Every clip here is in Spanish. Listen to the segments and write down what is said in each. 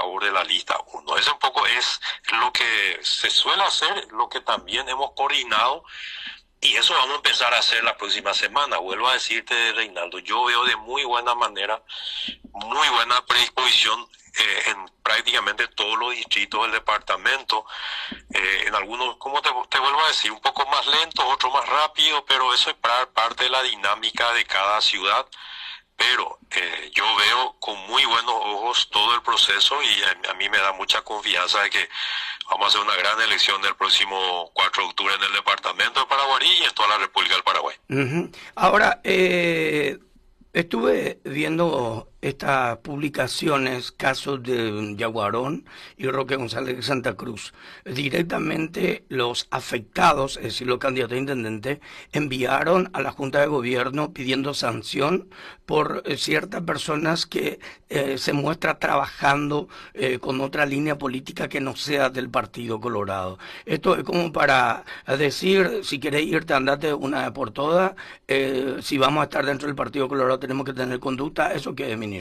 favor de la lista 1. Ese un poco es lo que se suele hacer, lo que también hemos coordinado, y eso vamos a empezar a hacer la próxima semana. Vuelvo a decirte, Reinaldo, yo veo de muy buena manera, muy buena predisposición en prácticamente todos los distritos del departamento. En algunos, como te vuelvo a decir, un poco más lento, otros más rápido, pero eso es parte de la dinámica de cada ciudad. Pero yo veo con muy buenos ojos todo el proceso, y a mí me da mucha confianza de que vamos a hacer una gran elección el próximo 4 de octubre en el departamento de Paraguarí y en toda la República del Paraguay. Ahora, estuve viendo estas publicaciones, casos de Yaguarón y Roque González de Santa Cruz. Directamente los afectados, es decir, los candidatos a intendente, enviaron a la Junta de Gobierno pidiendo sanción por ciertas personas que se muestra trabajando con otra línea política que no sea del Partido Colorado. Esto es como para decir, si querés irte, andate una vez por todas. Si vamos a estar dentro del Partido Colorado tenemos que tener conducta. ¿Eso qué es, ministro?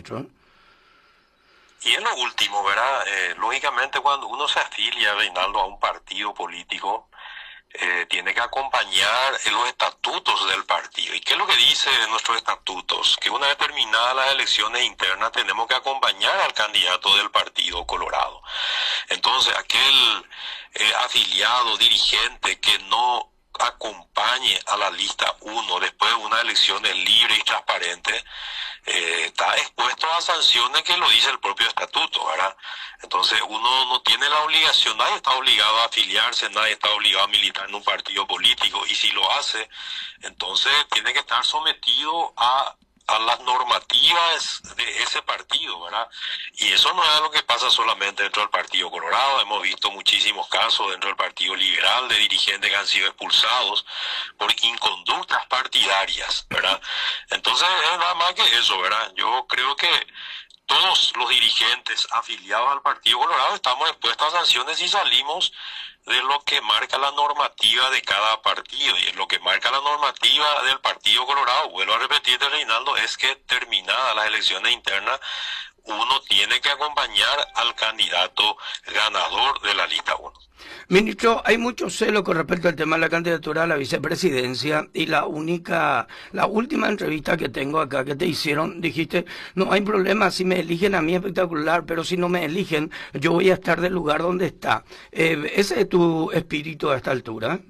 Y es lo último, ¿verdad? Lógicamente, cuando uno se afilia, Reinaldo, a un partido político, tiene que acompañar los estatutos del partido. ¿Y qué es lo que dice nuestros estatutos? Que una vez terminadas las elecciones internas tenemos que acompañar al candidato del Partido Colorado. Entonces, aquel afiliado, dirigente que no acompañe a la lista 1 después de unas elecciones libres y transparentes, está expuesto a sanciones que lo dice el propio estatuto, ¿verdad? Entonces uno no tiene la obligación, nadie está obligado a afiliarse, nadie está obligado a militar en un partido político, y si lo hace, entonces tiene que estar sometido a las normativas de ese partido, ¿verdad? Y eso no es lo que pasa solamente dentro del Partido Colorado. Hemos visto muchísimos casos dentro del Partido Liberal de dirigentes que han sido expulsados por inconductas partidarias, ¿verdad? Entonces es nada más que eso, ¿verdad? Yo creo que todos los dirigentes afiliados al Partido Colorado estamos expuestos a sanciones si salimos de lo que marca la normativa de cada partido. Y en lo que marca la normativa del Partido Colorado, vuelvo a repetirte, Reinaldo, es que terminadas las elecciones internas, uno tiene que acompañar al candidato ganador de la lista 1. Ministro, hay mucho celo con respecto al tema de la candidatura a la vicepresidencia, y la última entrevista que tengo acá que te hicieron, dijiste, no hay problema, si me eligen a mí espectacular, pero si no me eligen, yo voy a estar del lugar donde está. ¿Ese es tu espíritu a esta altura?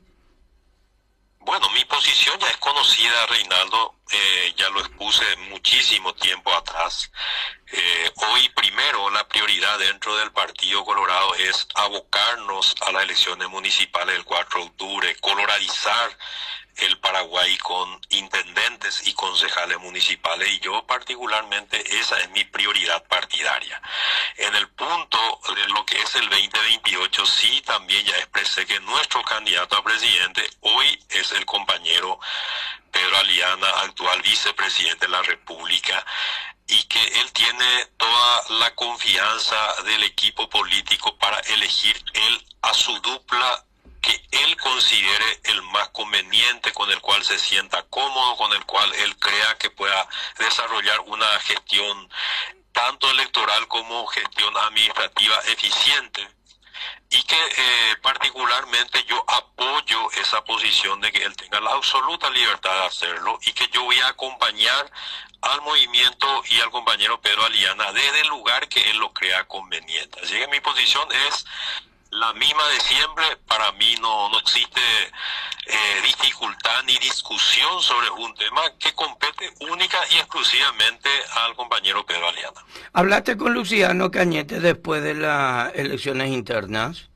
Bueno, mi posición ya es conocida, Reinaldo, ya lo expuse muchísimo tiempo atrás. Hoy primero la prioridad dentro del Partido Colorado es abocarnos a las elecciones municipales del 4 de octubre, coloradizar el Paraguay con intendentes y concejales municipales, y yo particularmente esa es mi prioridad partidaria. En el punto de lo que es el 2028, sí también ya expresé que nuestro candidato a presidente hoy es el compañero Pedro Aliana, actual vicepresidente de la República, y que él tiene toda la confianza del equipo político para elegir él a su dupla que él considere el más conveniente, con el cual se sienta cómodo, con el cual él crea que pueda desarrollar una gestión tanto electoral como gestión administrativa eficiente, y que particularmente yo apoyo esa posición de que él tenga la absoluta libertad de hacerlo, y que yo voy a acompañar al movimiento y al compañero Pedro Aliana desde el lugar que él lo crea conveniente. Así que mi posición es la misma de siempre. Para mí no existe dificultad ni discusión sobre un tema que compete única y exclusivamente al compañero Pedro Aliana. ¿Hablaste con Luciano Cañete después de las elecciones internas?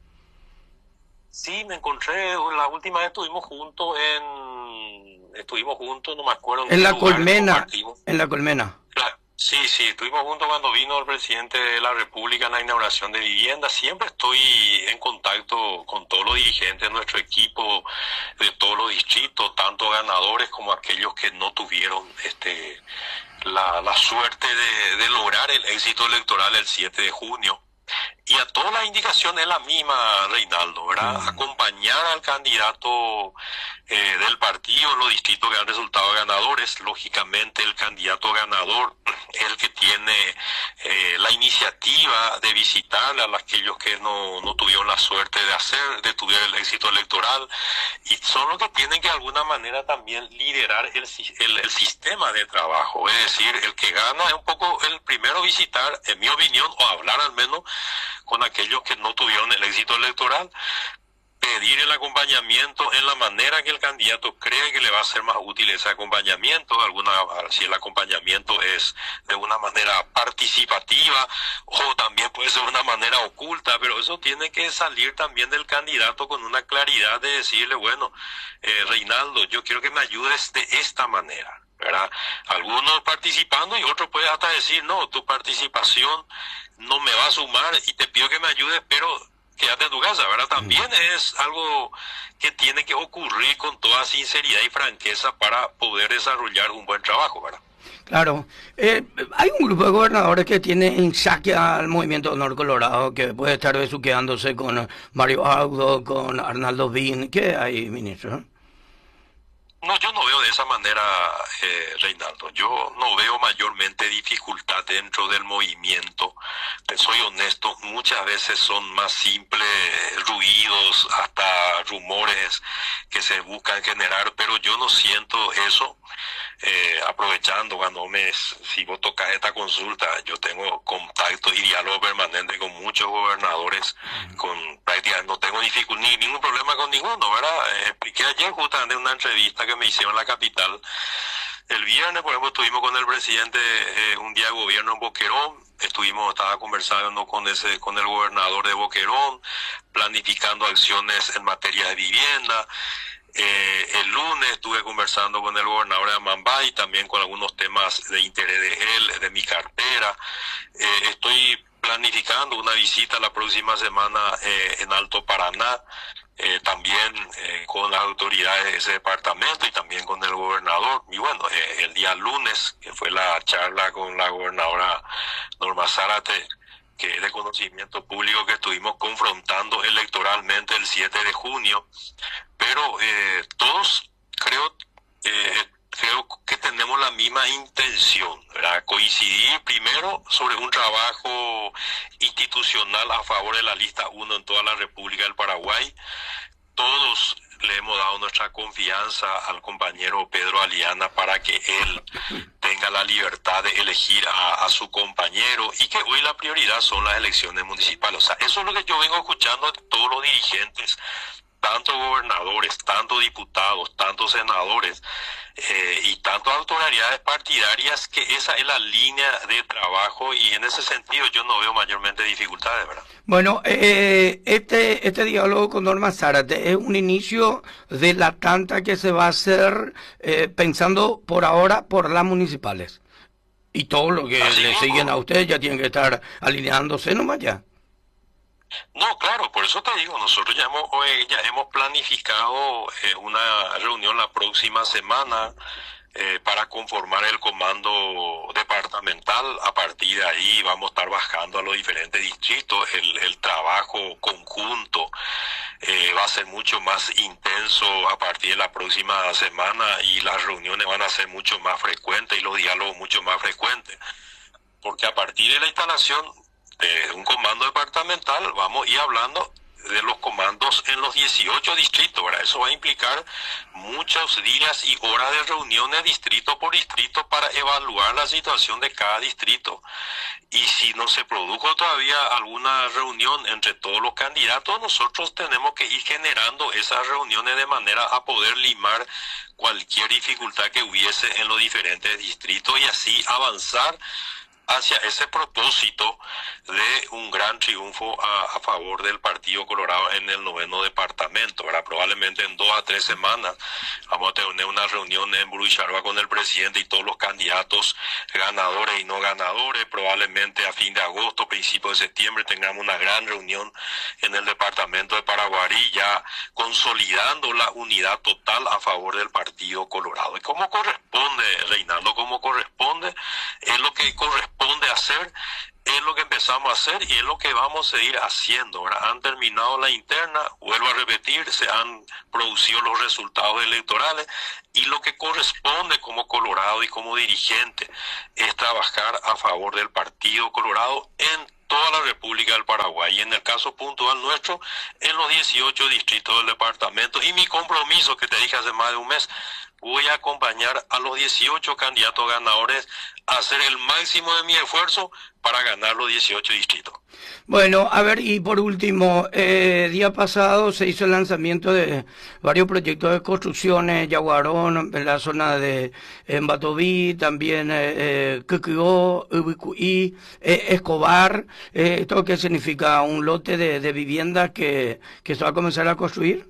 Sí, me encontré, la última vez estuvimos juntos, no me acuerdo en la Colmena, en la Colmena. Claro. Sí, estuvimos juntos cuando vino el presidente de la República en la inauguración de vivienda. Siempre estoy en contacto con todos los dirigentes de nuestro equipo, de todos los distritos, tanto ganadores como aquellos que no tuvieron la suerte de lograr el éxito electoral el 7 de junio. Y a todas las indicaciones es la misma, Reinaldo, ¿verdad? Acompañar al candidato del partido en los distritos que han resultado ganadores. Lógicamente el candidato ganador es el que tiene la iniciativa de visitar a aquellos que no tuvieron la suerte de tuvieron el éxito electoral, y son los que tienen que de alguna manera también liderar el sistema de trabajo. Es decir, el que gana es un poco el primero visitar, en mi opinión, o hablar al menos con aquellos que no tuvieron el éxito electoral, pedir el acompañamiento en la manera que el candidato cree que le va a ser más útil ese acompañamiento, si el acompañamiento es de una manera participativa o también puede ser de una manera oculta, pero eso tiene que salir también del candidato con una claridad de decirle, bueno, Reinaldo, yo quiero que me ayudes de esta manera, ¿verdad? Algunos participando y otros pueden hasta decir, no, tu participación no me va a sumar y te pido que me ayudes, pero quédate en tu casa, ¿verdad? También es algo que tiene que ocurrir con toda sinceridad y franqueza para poder desarrollar un buen trabajo, ¿verdad? Claro. Hay un grupo de gobernadores que tiene en saque al Movimiento Honor Colorado, que puede estar besuqueándose con Mario Audo, con Arnaldo Bin. ¿Qué hay, ministro? No, yo no veo de esa manera, Reinaldo. Yo no veo mayormente dificultad dentro del movimiento. Soy honesto, muchas veces son más simples ruidos, hasta rumores que se buscan generar, pero yo no siento eso. Aprovechando, si vos tocas esta consulta, yo tengo contacto y diálogo permanente con muchos gobernadores, prácticamente no tengo ningún problema con ninguno, ¿verdad? Expliqué ayer justamente en una entrevista que me hicieron en la capital. El viernes, por ejemplo, estuvimos con el presidente un día de gobierno en Boquerón, estaba conversando con el gobernador de Boquerón, planificando acciones en materia de vivienda. El lunes estuve conversando con el gobernador de Amambay, también con algunos temas de interés de él, de mi cartera. Estoy planificando una visita la próxima semana en Alto Paraná, también con las autoridades de ese departamento y también con el gobernador. Y bueno, el día lunes, que fue la charla con la gobernadora Norma Zárate, que es de conocimiento público, que estuvimos confrontando electoralmente el 7 de junio, pero todos creo que tenemos la misma intención, ¿verdad? Coincidir primero sobre un trabajo institucional a favor de la lista 1 en toda la República del Paraguay. Todos le hemos dado nuestra confianza al compañero Pedro Aliana para que él tenga la libertad de elegir a su compañero, y que hoy la prioridad son las elecciones municipales. O sea, eso es lo que yo vengo escuchando de todos los dirigentes, tanto gobernadores, tanto diputados, tanto senadores y tanto autoridades partidarias, que esa es la línea de trabajo, y en ese sentido yo no veo mayormente dificultades, ¿verdad? Bueno, este diálogo con Norma Zárate es un inicio de la tanta que se va a hacer pensando por ahora por las municipales. Y todo lo que le siguen a ustedes ya tienen que estar alineándose nomás ya. No, claro, por eso te digo, nosotros ya hemos planificado una reunión la próxima semana para conformar el comando departamental. A partir de ahí vamos a estar bajando a los diferentes distritos. El trabajo conjunto va a ser mucho más intenso a partir de la próxima semana, y las reuniones van a ser mucho más frecuentes y los diálogos mucho más frecuentes, porque a partir de la instalación de un comando departamental vamos a ir hablando de los comandos en los 18 distritos, ¿verdad? Eso va a implicar muchos días y horas de reuniones distrito por distrito para evaluar la situación de cada distrito. Y si no se produjo todavía alguna reunión entre todos los candidatos, nosotros tenemos que ir generando esas reuniones de manera a poder limar cualquier dificultad que hubiese en los diferentes distritos, y así avanzar hacia ese propósito de un gran triunfo a favor del Partido Colorado en el 9º departamento, ¿verdad? Probablemente en 2 a 3 semanas vamos a tener una reunión en Buruyarba con el presidente y todos los candidatos ganadores y no ganadores. Probablemente a fin de agosto, principio de septiembre, tengamos una gran reunión en el departamento de Paraguarí, ya consolidando la unidad total a favor del Partido Colorado. Y como corresponde, Reinaldo, como corresponde, es lo que corresponde hacer, es lo que empezamos a hacer y es lo que que vamos a seguir haciendo. ¿Verdad? Han terminado la interna, vuelvo a repetir, se han producido los resultados electorales y lo que corresponde como Colorado y como dirigente es trabajar a favor del Partido Colorado en toda la República del Paraguay y en el caso puntual nuestro en los 18 distritos del departamento. Y mi compromiso, que te dije hace más de un mes, voy a acompañar a los 18 candidatos ganadores a hacer el máximo de mi esfuerzo para ganar los 18 distritos. Bueno, a ver, y por último, día pasado se hizo el lanzamiento de varios proyectos de construcciones, Yaguarón, en la zona de Batoví, también Quequegó, Ubicuí, Escobar. ¿Esto qué significa? ¿Un lote de viviendas que se va a comenzar a construir?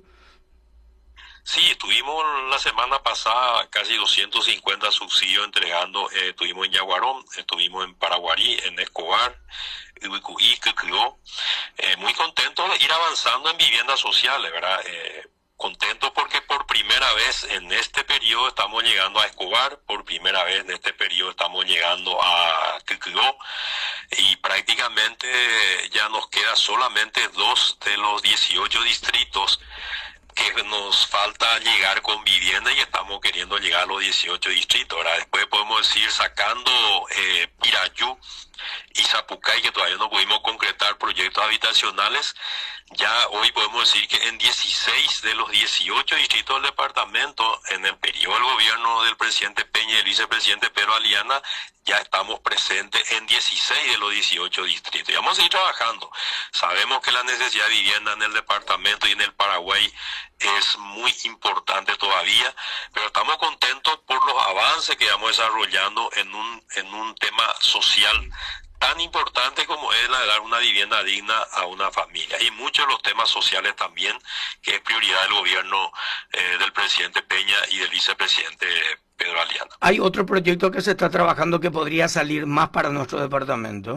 Sí, estuvimos la semana pasada casi 250 subsidios entregando, estuvimos en Yaguarón, estuvimos en Paraguarí, en Escobar, Ubicuí, Quequegó, muy contentos de ir avanzando en viviendas sociales, ¿verdad? Contentos porque por primera vez en este periodo estamos llegando a Escobar, por primera vez en este periodo estamos llegando a Quequegó y prácticamente ya nos queda solamente 2 de los 18 distritos que nos falta llegar con vivienda y estamos queriendo llegar a los 18 distritos. Ahora después podemos decir sacando Pirayú y Zapucay, que todavía no pudimos concretar proyectos habitacionales, ya hoy podemos decir que en 16 de los 18 distritos del departamento, en el periodo del gobierno del presidente Peña y del vicepresidente Pedro Aliana, ya estamos presentes en 16 de los 18 distritos. Y vamos a seguir trabajando. Sabemos que la necesidad de vivienda en el departamento y en el Paraguay es muy importante todavía, pero estamos contentos por los avances que vamos desarrollando en un tema social tan importante como es la de dar una vivienda digna a una familia. Y muchos de los temas sociales también, que es prioridad del gobierno del presidente Peña y del vicepresidente Pedro Aliana. ¿Hay otro proyecto que se está trabajando que podría salir más para nuestro departamento?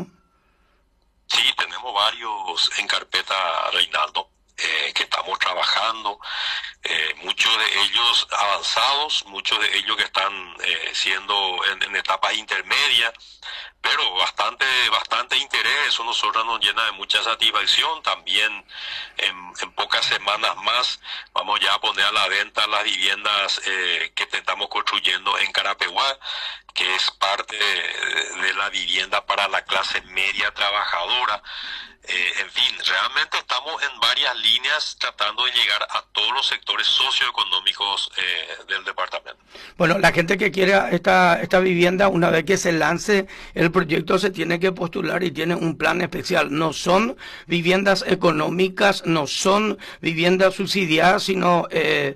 Sí, tenemos varios en carpeta, Reinaldo, que estamos trabajando, muchos de ellos avanzados, muchos de ellos que están siendo en etapas intermedias, pero bastante interés. Eso nosotros nos llena de mucha satisfacción. También en pocas semanas más vamos ya a poner a la venta las viviendas que estamos construyendo en Carapeguá, que es parte de la vivienda para la clase media trabajadora. En fin, realmente estamos en varias líneas tratando de llegar a todos los sectores socioeconómicos del departamento. Bueno, la gente que quiera esta vivienda, una vez que se lance el proyecto, se tiene que postular y tiene un plan especial. No son viviendas económicas, no son viviendas subsidiadas, sino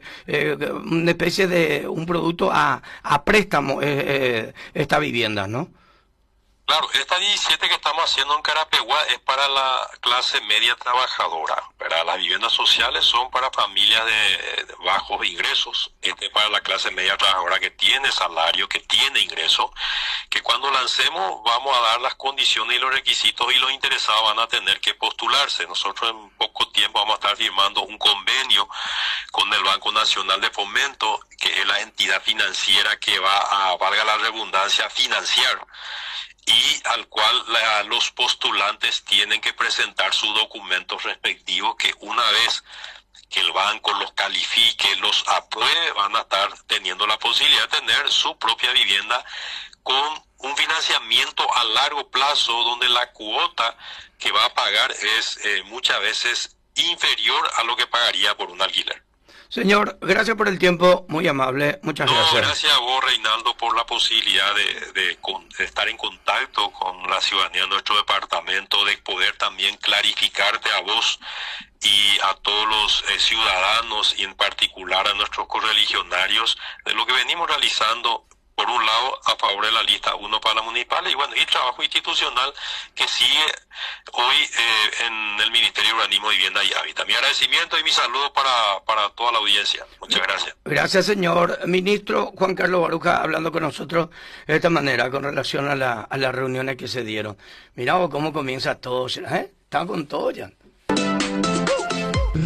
una especie de un producto a préstamo, esta vivienda, ¿no? Claro, esta 17 que estamos haciendo en Carapeguá es para la clase media trabajadora, ¿verdad? Las viviendas sociales son para familias de bajos ingresos, este es para la clase media trabajadora que tiene salario, que tiene ingreso, que cuando lancemos vamos a dar las condiciones y los requisitos y los interesados van a tener que postularse. Nosotros en poco tiempo vamos a estar firmando un convenio con el Banco Nacional de Fomento, que es la entidad financiera que va a, valga la redundancia, financiar, y al cual los postulantes tienen que presentar sus documentos respectivos, que una vez que el banco los califique, los apruebe, van a estar teniendo la posibilidad de tener su propia vivienda con un financiamiento a largo plazo, donde la cuota que va a pagar es muchas veces inferior a lo que pagaría por un alquiler. Señor, gracias por el tiempo, muy amable, muchas gracias. Gracias a vos, Reinaldo, por la posibilidad de estar en contacto con la ciudadanía de nuestro departamento, de poder también clarificarte a vos y a todos los ciudadanos, y en particular a nuestros correligionarios, de lo que venimos realizando, por un lado, a favor de la lista 1 para la municipal, y bueno, y trabajo institucional que sigue hoy en el Ministerio de Urbanismo, Vivienda y Hábitat. Mi agradecimiento y mi saludo para toda la audiencia. Muchas gracias. Gracias, señor ministro Juan Carlos Baruja, hablando con nosotros de esta manera con relación a las reuniones que se dieron. Mirá cómo comienza todo, ¿eh? Está con todo ya.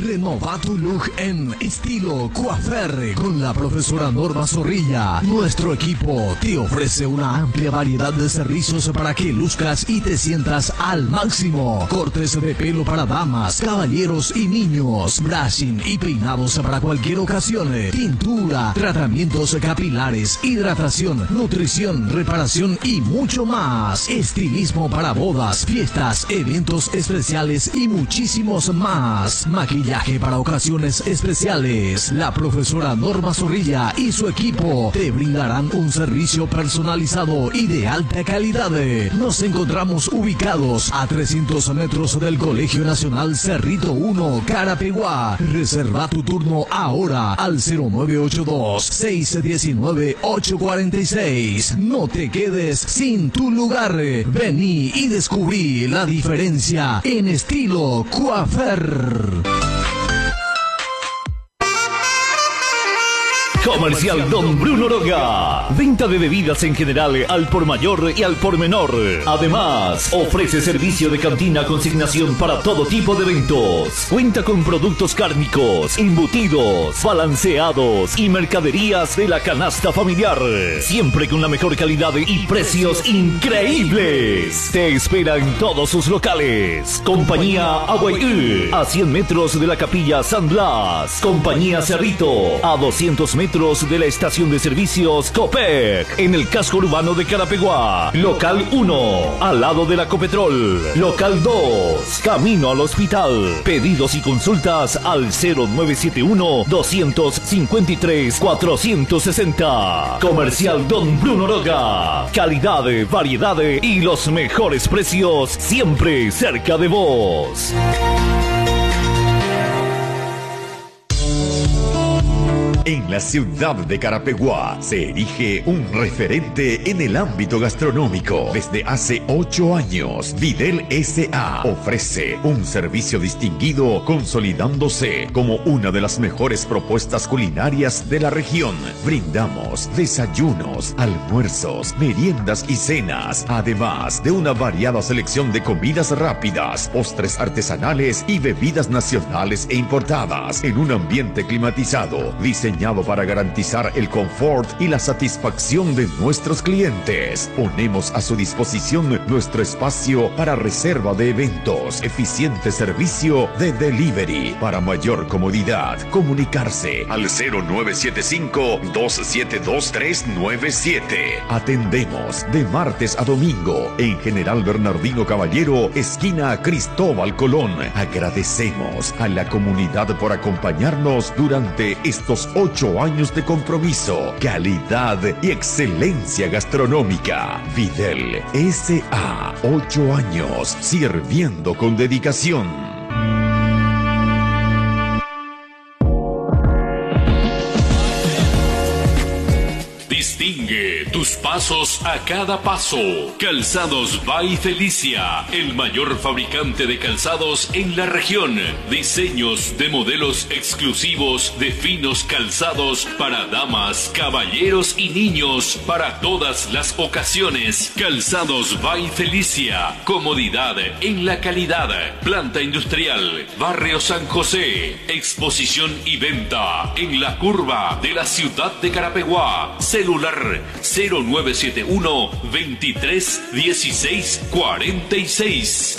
Renova tu look en estilo coafer con la profesora Norma Zorrilla. Nuestro equipo te ofrece una amplia variedad de servicios para que luzcas y te sientas al máximo. Cortes de pelo para damas, caballeros y niños, brushing y peinados para cualquier ocasión, tintura, tratamientos capilares, hidratación, nutrición, reparación y mucho más. Estilismo para bodas, fiestas, eventos especiales y muchísimos más. Maquillaje para ocasiones especiales. La profesora Norma Zorrilla y su equipo te brindarán un servicio personalizado y de alta calidad. Nos encontramos ubicados a 300 metros del Colegio Nacional Cerrito 1, Carapeguá. Reserva tu turno ahora al 0982-619-846. No te quedes sin tu lugar. Vení y descubrí la diferencia en estilo coafer. Comercial Don Bruno Oroga. Venta de bebidas en general al por mayor y al por menor. Además, ofrece servicio de cantina consignación para todo tipo de eventos. Cuenta con productos cárnicos, embutidos, balanceados y mercaderías de la canasta familiar. Siempre con la mejor calidad y precios increíbles. Te espera en todos sus locales. Compañía Aguayú, a 100 metros de la Capilla San Blas. Compañía Cerrito, a 200 metros de la estación de servicios Copec, en el casco urbano de Carapeguá. Local 1, al lado de la Copetrol. Local 2, camino al hospital. Pedidos y consultas al 0971-253-460. Comercial Don Bruno Oroga. Calidad, variedad y los mejores precios siempre cerca de vos. En la ciudad de Carapeguá se erige un referente en el ámbito gastronómico. Desde hace 8 años, Videl S.A. ofrece un servicio distinguido, consolidándose como una de las mejores propuestas culinarias de la región. Brindamos desayunos, almuerzos, meriendas y cenas, además de una variada selección de comidas rápidas, postres artesanales y bebidas nacionales e importadas, en un ambiente climatizado, diseñado para garantizar el confort y la satisfacción de nuestros clientes. Ponemos a su disposición nuestro espacio para reserva de eventos, eficiente servicio de delivery. Para mayor comodidad, comunicarse al 0975-272-397. Atendemos de martes a domingo en General Bernardino Caballero, esquina Cristóbal Colón. Agradecemos a la comunidad por acompañarnos durante estos 8 años de compromiso, calidad y excelencia gastronómica. Videl S.A. 8 años sirviendo con dedicación. Distingue tus pasos a cada paso. Calzados by Felicia, el mayor fabricante de calzados en la región. Diseños de modelos exclusivos de finos calzados para damas, caballeros y niños para todas las ocasiones. Calzados by Felicia, comodidad en la calidad. Planta industrial, Barrio San José. Exposición y venta en la curva de la ciudad de Carapeguá. Celular 0971 23 16 46.